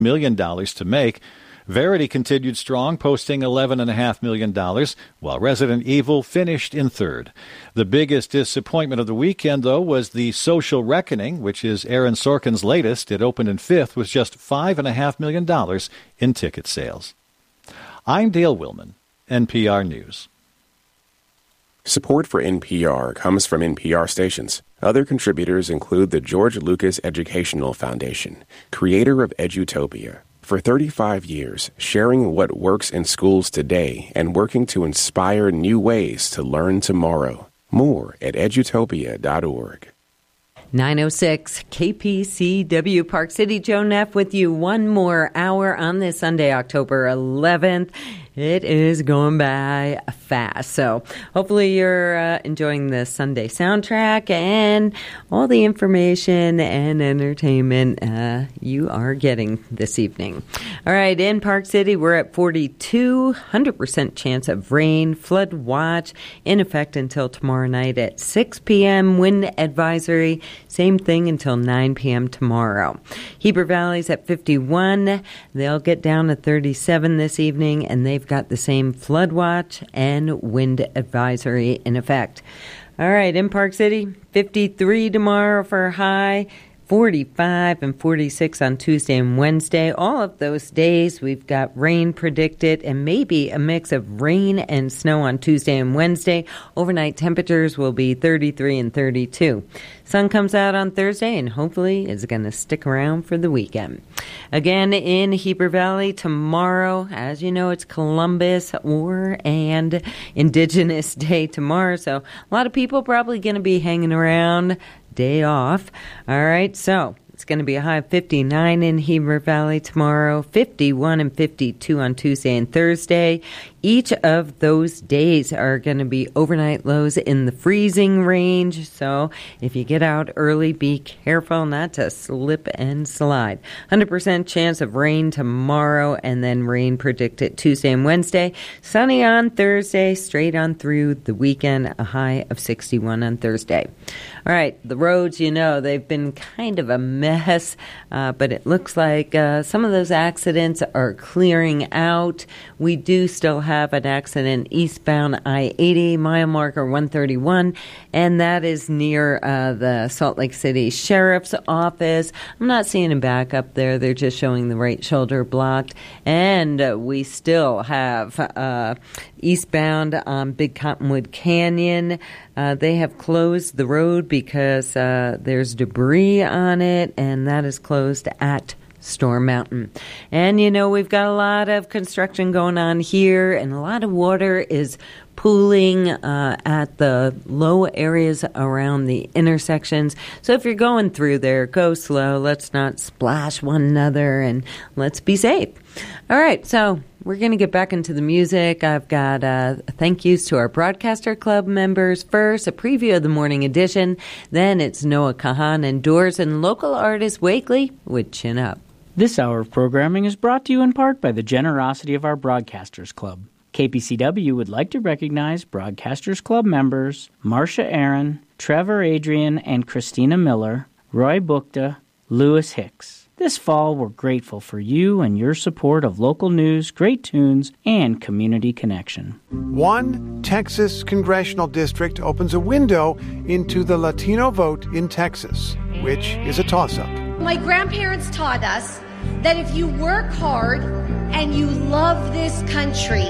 million to make. Verity continued strong, posting $11.5 million, while Resident Evil finished in third. The biggest disappointment of the weekend, though, was The Social Reckoning, which is Aaron Sorkin's latest. It opened in fifth with just $5.5 million in ticket sales. I'm Dale Willman, NPR News. Support for NPR comes from NPR stations. Other contributors include the George Lucas Educational Foundation, creator of Edutopia. For 35 years, sharing what works in schools today and working to inspire new ways to learn tomorrow. More at edutopia.org. 9:06 KPCW Park City. Joe Neff with you one more hour on this Sunday, October 11th. It is going by fast. So hopefully you're enjoying the Sunday soundtrack and all the information and entertainment you are getting this evening. All right, in Park City, we're at 42, 100% chance of rain, flood watch in effect until tomorrow night at 6 p.m. Wind advisory, same thing until 9 p.m. tomorrow. Heber Valley's at 51. They'll get down to 37 this evening, and they've got the same flood watch and wind advisory in effect. All right, in Park City, 53 tomorrow for a high, 45 and 46 on Tuesday and Wednesday. All of those days, we've got rain predicted and maybe a mix of rain and snow on Tuesday and Wednesday. Overnight temperatures will be 33 and 32. Sun comes out on Thursday and hopefully is going to stick around for the weekend. Again, in Heber Valley tomorrow, as you know, it's Columbus and Indigenous Day tomorrow. So a lot of people probably going to be hanging around. Day off. All right, so it's going to be a high of 59 in Heber Valley tomorrow, 51 and 52 on Tuesday and Thursday. Each of those days are going to be overnight lows in the freezing range. So if you get out early, be careful not to slip and slide. 100% chance of rain tomorrow and then rain predicted Tuesday and Wednesday. Sunny on Thursday, straight on through the weekend, a high of 61 on Thursday. All right, the roads, you know, they've been kind of a mess, but it looks like some of those accidents are clearing out. We do still have an accident eastbound I-80, mile marker 131, and that is near the Salt Lake City Sheriff's Office. I'm not seeing a backup there. They're just showing the right shoulder blocked. And we still have eastbound on Big Cottonwood Canyon. They have closed the road because there's debris on it, and that is closed at Storm Mountain. And, you know, we've got a lot of construction going on here, and a lot of water is pooling at the low areas around the intersections. So if you're going through there, go slow. Let's not splash one another, and let's be safe. All right, so we're going to get back into the music. I've got thank yous to our Broadcaster Club members. First, a preview of the morning edition. Then it's Noah Kahan and Doors and local artist Wakely with Chin Up. This hour of programming is brought to you in part by the generosity of our Broadcasters Club. KPCW would like to recognize Broadcasters Club members Marcia Aaron, Trevor Adrian and Christina Miller, Roy Bukta, Lewis Hicks. This fall, we're grateful for you and your support of local news, great tunes, and community connection. One Texas congressional district opens a window into the Latino vote in Texas, which is a toss-up. My grandparents taught us that if you work hard and you love this country,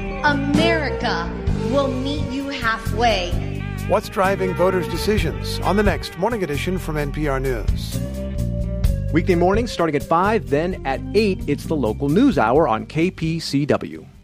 America will meet you halfway. What's driving voters' decisions? On the next Morning Edition from NPR News. Weekday mornings starting at 5, then at 8, it's the local news hour on KPCW.